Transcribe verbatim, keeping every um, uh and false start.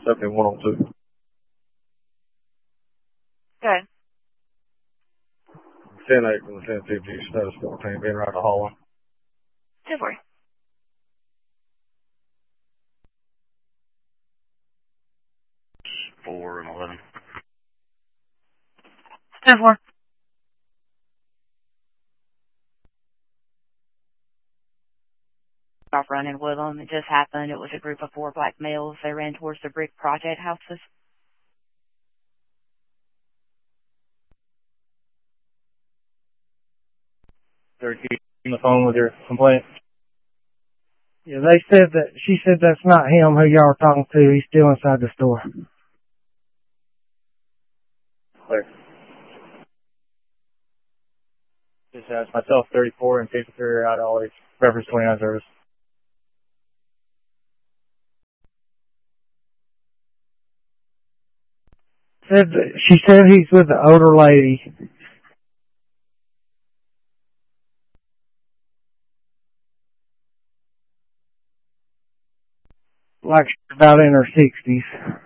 seventy-one oh two. Good. ten eight from the ten fifty, status fourteen, being right to Holland. ten four. four and eleven. ten four. Off running with them. It just happened. It was a group of four black males. They ran towards the brick project houses. They're keeping the phone with your complaint. Yeah, they said that, she said that's not him who y'all are talking to. He's still inside the store. Clear. This has myself, thirty-four, and Casey Courier out always. Reference twenty-nine service. Said that, she said he's with the older lady. Like she's about in her sixties.